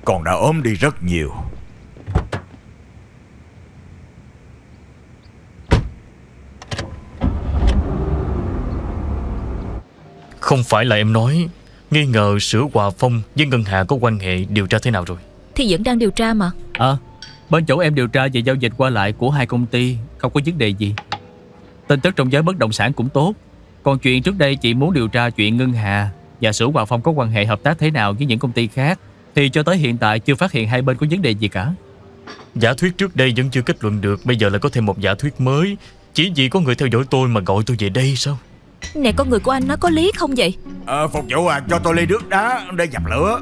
con đã ốm đi rất nhiều. Không phải là em nói nghi ngờ Sữa Hòa Phong với Ngân Hà có quan hệ, điều tra thế nào rồi? Thì vẫn đang điều tra mà. Bên chỗ em điều tra về giao dịch qua lại của hai công ty, không có vấn đề gì. Tin tức trong giới bất động sản cũng tốt. Còn chuyện trước đây chị muốn điều tra chuyện Ngân Hà và Sữa Hòa Phong có quan hệ hợp tác thế nào với những công ty khác, thì cho tới hiện tại chưa phát hiện hai bên có vấn đề gì cả. Giả thuyết trước đây vẫn chưa kết luận được, bây giờ lại có thêm một giả thuyết mới. Chỉ vì có người theo dõi tôi mà gọi tôi về đây sao? Nè, con người của anh nói có lý không vậy? Phục vụ à, cho tôi ly nước đá để dập lửa.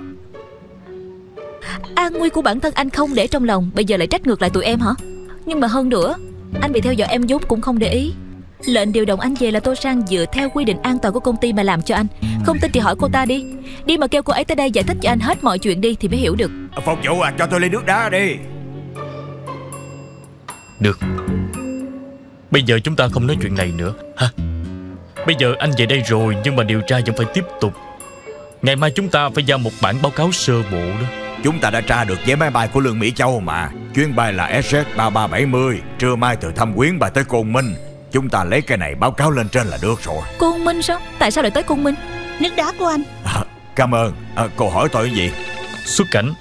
An nguy của bản thân anh không để trong lòng, bây giờ lại trách ngược lại tụi em hả? Nhưng mà hơn nữa, anh bị theo dõi em vốn cũng không để ý. Lệnh điều động anh về là Tô Sang dựa theo quy định an toàn của công ty mà làm cho anh. Không tin thì hỏi cô ta đi. Đi mà kêu cô ấy tới đây giải thích cho anh hết mọi chuyện đi thì mới hiểu được. Phục vụ à, cho tôi ly nước đá đi. Được. Bây giờ chúng ta không nói chuyện này nữa ha. Bây giờ anh về đây rồi, nhưng mà điều tra vẫn phải tiếp tục. Ngày mai chúng ta phải giao một bản báo cáo sơ bộ đó. Chúng ta đã tra được vé máy bay của Lương Mỹ Châu mà. Chuyến bay là SZ3370. Trưa mai từ Thâm Quyến bay tới Côn Minh. Chúng ta lấy cái này báo cáo lên trên là được rồi. Côn Minh sao? Tại sao lại tới Côn Minh? Nước đá của anh. Cảm ơn. Cô hỏi tôi cái gì? Xuất cảnh.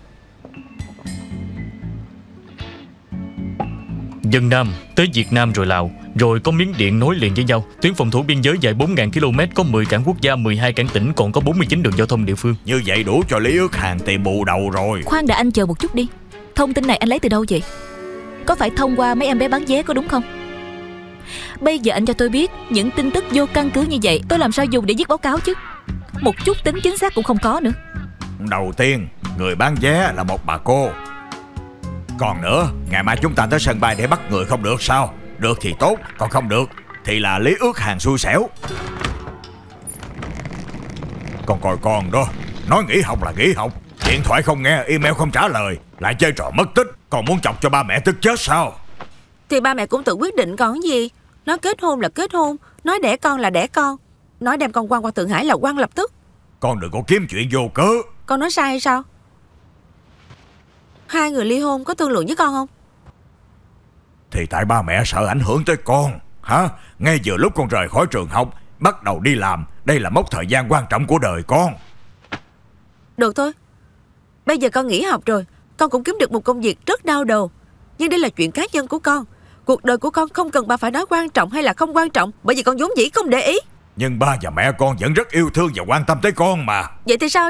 Dân Nam tới Việt Nam rồi Lào, rồi có Miến Điện nối liền với nhau. Tuyến phòng thủ biên giới dài 4.000 km, có 10 cảng quốc gia, 12 cảng tỉnh, còn có 49 đường giao thông địa phương. Như vậy đủ cho Lý Ước Hàng tìm bù đầu rồi. Khoan đã, anh chờ một chút đi. Thông tin này anh lấy từ đâu vậy? Có phải thông qua mấy em bé bán vé có đúng không? Bây giờ anh cho tôi biết những tin tức vô căn cứ như vậy tôi làm sao dùng để viết báo cáo chứ? Một chút tính chính xác cũng không có nữa. Đầu tiên, người bán vé là một bà cô. Còn nữa, ngày mai chúng ta tới sân bay để bắt người không được sao? Được thì tốt, còn không được thì là Lý Ước Hàng xui xẻo. Còn coi con đó, nói nghỉ học là nghỉ học, điện thoại không nghe, email không trả lời, lại chơi trò mất tích. Còn muốn chọc cho ba mẹ tức chết sao? Thì ba mẹ cũng tự quyết định còn gì. Nói kết hôn là kết hôn, nói đẻ con là đẻ con, nói đem con quăng qua Thượng Hải là quăng lập tức. Con đừng có kiếm chuyện vô cớ. Con nói sai hay sao? Hai người ly hôn có thương lượng với con không? Thì tại ba mẹ sợ ảnh hưởng tới con hả? Ngay vừa lúc con rời khỏi trường học, bắt đầu đi làm, đây là mốc thời gian quan trọng của đời con. Được thôi. Bây giờ con nghỉ học rồi, con cũng kiếm được một công việc rất đau đầu. Nhưng đây là chuyện cá nhân của con. Cuộc đời của con không cần bà phải nói quan trọng hay là không quan trọng, bởi vì con vốn dĩ không để ý. Nhưng ba và mẹ con vẫn rất yêu thương và quan tâm tới con mà. Vậy thì sao